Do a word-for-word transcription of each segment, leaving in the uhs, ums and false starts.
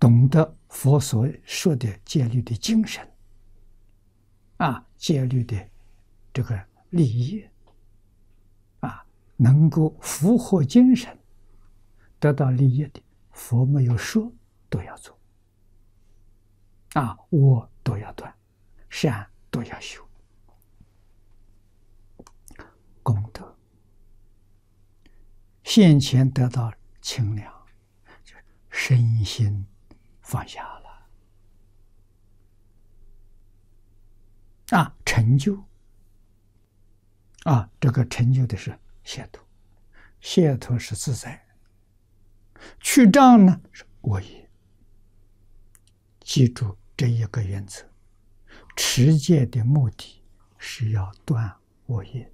懂得佛所说的戒律的精神，啊，戒律的这个利益，啊，能够符合精神，得到利益的，佛没有说都要做，啊，恶都要断，善都要修，功德现前得到清凉，就是身心放下了，啊，成就，啊，这个成就的是解脱，解脱是自在，去障呢是我业。记住这一个原则，持戒的目的是要断我业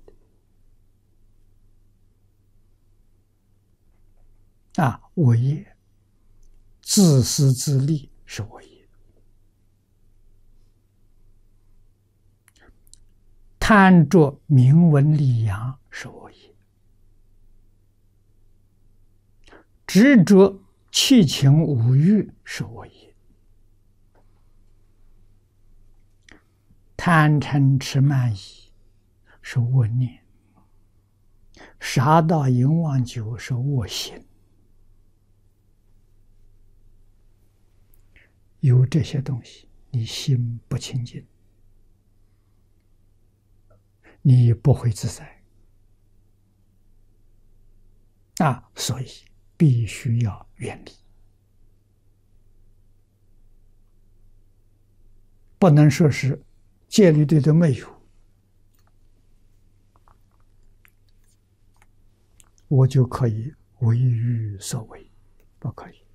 的，啊，我业自私自利是我业，贪着名闻利养是我业，执着七情五欲是我业，贪嗔痴慢疑是恶念，杀盗淫妄酒是恶行。有这些东西，你心不清净，你不会自在啊！所以必须要远离，不能说是戒律的都没有，我就可以为欲所为，不可以。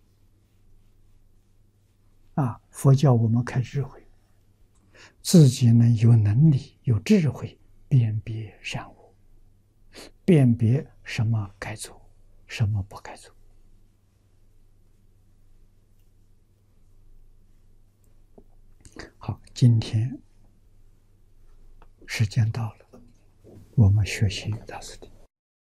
啊，佛教我们开智慧，自己呢有能力、有智慧，辨别善恶，辨别什么该做，什么不该做。好，今天时间到了，我们学习大师地。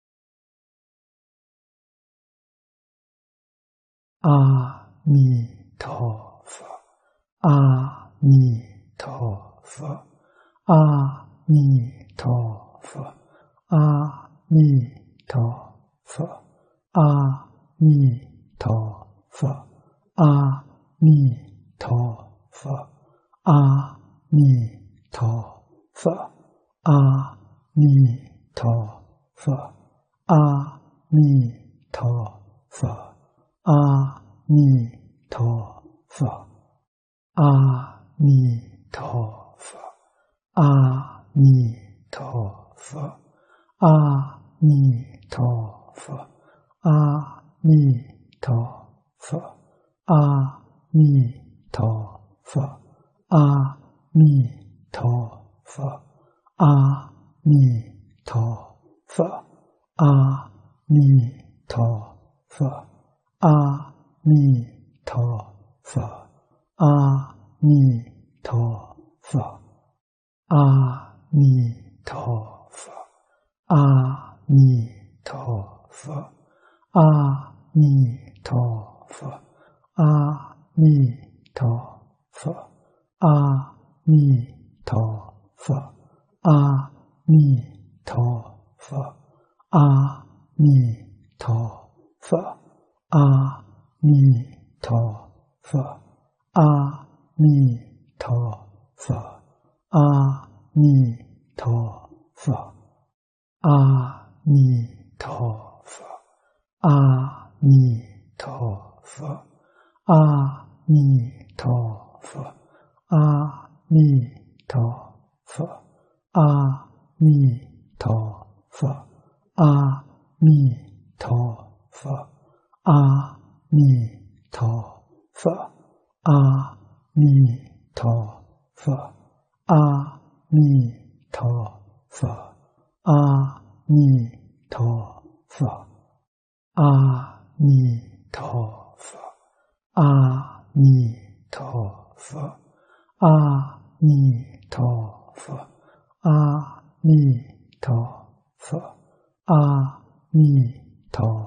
阿弥陀佛，阿弥陀佛，阿弥陀佛，阿弥陀佛，阿弥陀佛，阿弥陀佛，阿弥陀佛，阿弥陀佛，阿弥陀佛。阿弥陀佛，阿弥陀佛，阿弥陀佛，阿弥陀佛，阿弥陀佛，阿弥陀佛，阿弥陀佛，阿弥陀佛，阿弥陀佛。阿弥陀佛，阿弥陀佛，阿弥陀佛，阿弥陀佛，阿弥陀佛，阿弥陀佛，阿弥陀佛，阿弥陀佛，阿弥陀佛。阿弥陀佛，阿弥陀佛，阿弥陀佛，阿弥陀佛，阿弥陀佛，阿弥陀佛，阿弥陀佛，阿弥陀佛，阿弥陀佛。阿弥陀佛，阿弥陀佛，阿弥陀佛，阿弥陀佛，阿弥陀佛，阿弥陀佛，